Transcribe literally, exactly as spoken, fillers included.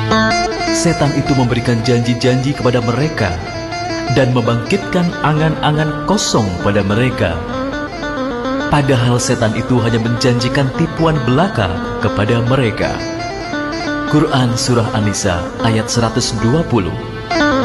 Setan itu memberikan janji-janji kepada mereka dan membangkitkan angan-angan kosong pada mereka. Padahal setan itu hanya menjanjikan tipuan belaka kepada mereka. Quran Surah An-Nisa ayat seratus dua puluh.